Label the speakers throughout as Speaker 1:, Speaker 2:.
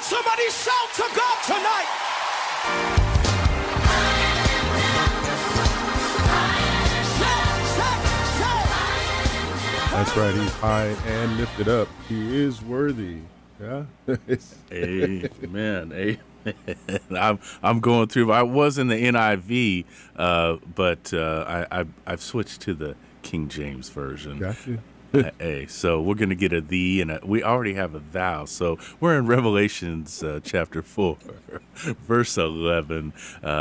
Speaker 1: Somebody shout to God tonight.
Speaker 2: That's right. He's high and lifted up. He is worthy. Yeah.
Speaker 3: Amen. Amen. I'm going through. I was in the NIV, but I've switched to the King James version.
Speaker 2: Gotcha.
Speaker 3: So we're going to get a thee, and we already have a thou. So we're in Revelations chapter 4, verse 11.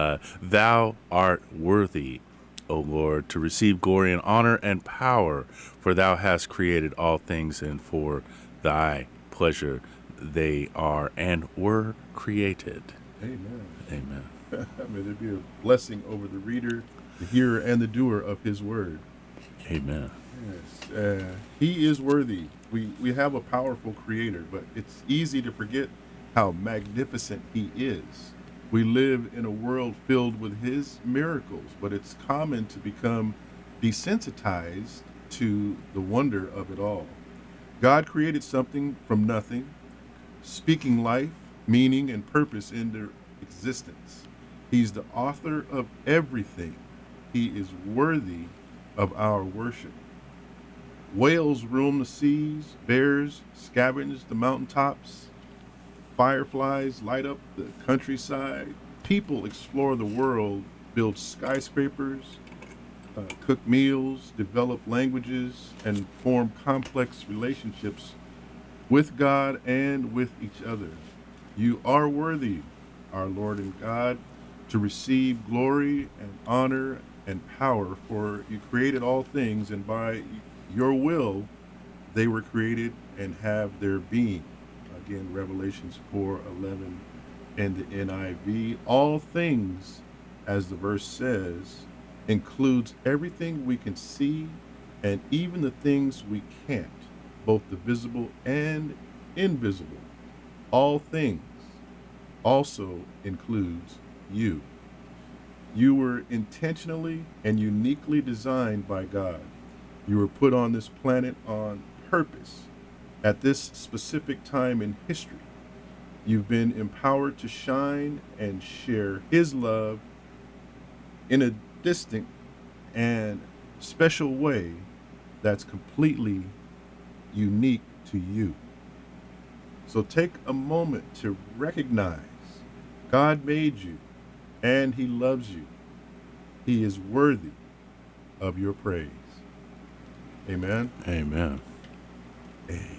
Speaker 3: Thou art worthy, O Lord, to receive glory and honor and power, for thou hast created all things, and for thy pleasure they are and were created.
Speaker 2: Amen.
Speaker 3: Amen.
Speaker 2: May there be a blessing over the reader, the hearer, and the doer of his word.
Speaker 3: Amen.
Speaker 2: Yes. He is worthy. We have a powerful creator, but it's easy to forget how magnificent he is. We live in a world filled with his miracles, but it's common to become desensitized to the wonder of it all. God created something from nothing, speaking life, meaning, and purpose into existence. He's the author of everything. He is worthy of our worship. Whales roam the seas, bears scavenge the mountaintops, fireflies light up the countryside, people explore the world, build skyscrapers, cook meals, develop languages, and form complex relationships with God and with each other. You are worthy, our Lord and God, to receive glory and honor and power, for you created all things, and by your will they were created and have their being. Again, Revelations 4:11 and the NIV. All things, as the verse says, includes everything we can see and even the things we can't, both the visible and invisible. All things also includes you. You were intentionally and uniquely designed by God. You were put on this planet on purpose at this specific time in history. You've been empowered to shine and share his love in a distinct and special way that's completely unique to you. So take a moment to recognize God made you and he loves you. He is worthy of your praise. Amen.
Speaker 3: Amen.
Speaker 2: Amen.